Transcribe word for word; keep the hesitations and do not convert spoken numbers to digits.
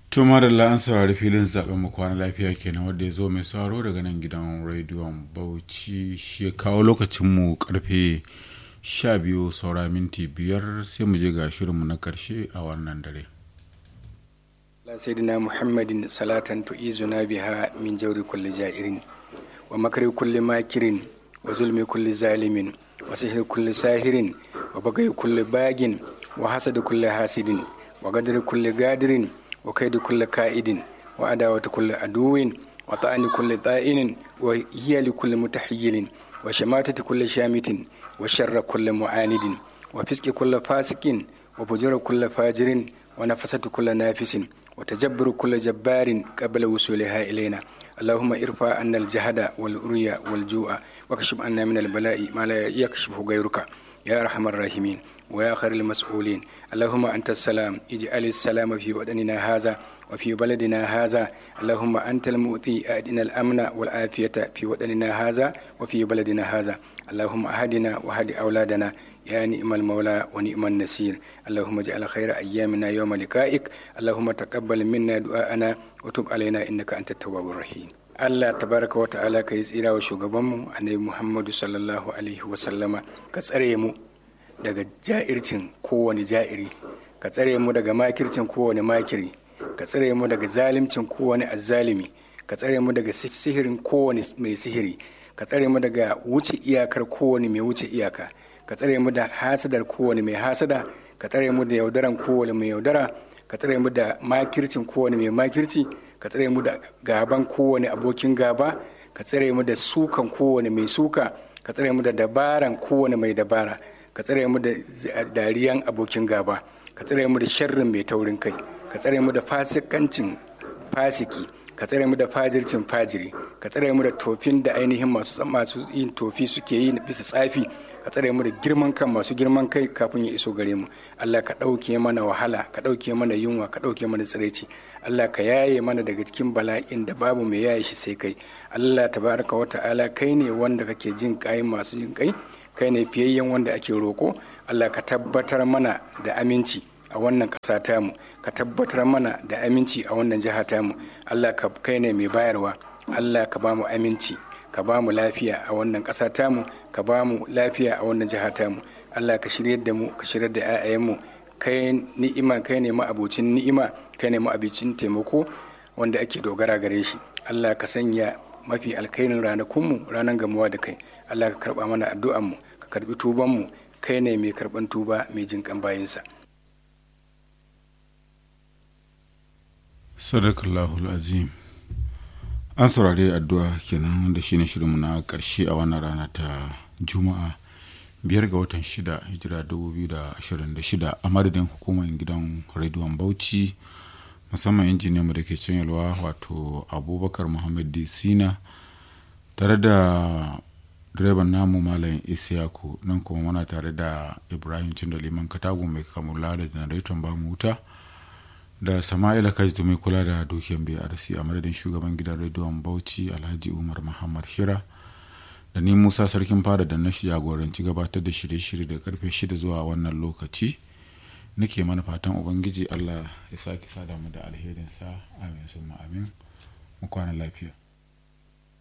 Tuma da an saurari filin zaben mu kwana lafiya kenan wanda ya zo mai sauraro daga nan gidan rediyon Bauchi shi ya kawo lokacin mu karfe sha biyu saura minti biyar sai mu je ga shirinmu na karshe a wannan dare. Sayyidina Muhammadin salatan tu'izuna biha min jawri kulli ja'irin wa makri kulli makirin wa zulmi kulli zalimin wa sihri kulli sahirin wa bagay kulli bagin wa hasad kulli hasidin wa gadri kulli gadirin wa kaidu kulli ka'idin wa adawatu kulli aduwin wa ta'ani kulli ta'inin wa hiyali kulli mutahayyilin wa shamatati kulli shamitin wa sharra kulli mu'anidin wa fisqi kulli fasikin wa bujura kulli fajirin wa nafasatu kulli nafisin wa tajabbaru kulli jabbarin qabla wusuliha ilayna اللهم ارفع عنا الجهد والأريا والجوع واكشف عنا من البلاء ما لا يكشفه غيرك يا أرحم الراحمين ويا خير المسؤولين اللهم أنت السلام اجعل السلام في وطننا هذا وفي بلدنا هذا اللهم أنت المؤتي أهدنا الأمن والعافية في وطننا هذا وفي بلدنا هذا اللهم أهدنا وهد أولادنا يا نعم المولى ونعم النصير اللهم اجعل خير أيامنا يوم لقائك اللهم تقبل منا دعاءنا وتب علينا إنك أنت التواب الرحيم Allah tabaraka wa ta'ala ka yi tsira wa shugabanmu annabi Muhammadu sallallahu alaihi wa sallama ka tsare mu daga ja'ircin kowane ja'iri ka tsare mu daga makircin kowane makiri ka tsare mu daga zalimcin kowane azzalimi ka tsare mu daga sihirin kowane mai sihiri ka tsare mu daga wuce iyakar kowane mai wuce iyaka ka tsare mu da hasadar kowane mai hasada ka tsare mu da yaudaran kowane mai yaudara ka tsare mu da makircin kowane mai makirci ka tsare mu da gaban kowane abokin gaba ka tsare mu da sukan kowane mai suka ka tsare mu da dabaran kowane mai dabara ka tsare mu da dariyan abokin gaba ka tsare mu da sharrin mai taurin kai ka tsare mu da fasikancin fasiki ka tsare mu da fajircin fajiri ka tsare mu da tofin da ainihin masu masu yin tofi suke yi bisa tsafi ka tsare mu da girman kan masu girman kai kafin ya iso gare mu Allah ka ɗauke mana wahala ka ɗauke mana yunwa ka ɗauke mana tsiraici Allah ka yaye mana daga cikin bala'in da babu mai yaye shi sai kai Allah tabaraka wa ta'ala kai ne wanda kake jin kai masu jin kai kai ne fiyayyen wanda ake roko Allah ka tabbatar mana da aminci a wannan ƙasa tamu ka tabbatar mana da aminci a wannan jiha tamu Allah ka kai ne mai bayarwa Allah ka ba mu aminci ka ba mu lafiya a wannan ƙasa tamu ka ba mu lafiya a wannan jiha tamu Allah ka shiryar da mu ka shiryar da 'ya'yanmu kai ni'ima kai ne ma'abocin ni'ima kai ne ma'abocin taimako wanda ake dogara gare shi Allah ka sanya mafi alkairin ranakunmu ranar gamuwa da kai Allah ka karba mana addu'anmu ka karbi tubanmu kai ne mai karban tuba mai jinkan bayinsa sadakallahul azim an saurari addu'a kenan da shine shirinmu na karshe a wannan rana ta juma'a biyar ga watan shida hijira dubu biyu da ashirin da shida a madadin hukumar gidan rediyon Bauchi musamman injiniyanmu da ke can yalwa wato abubakar muhammad disina tare da direban namu malam isiyaku nan kuma muna tare da ibrahim cindo liman katago mai kamula da janaraiton bamu wuta da sama'ila kajitu mai kula da dukiyar brc a madadin shugaban gidan rediyon Bauchi alhaji umar muhammad shira da ni musa sarkin fada da na jagoranci gabatar da shirye-shirye da karfe shida zuwa wannan lokaci nake mana fatan ubangiji Allah ya sake sada mu da alherinsa amin summa amin mu kwana lafiya.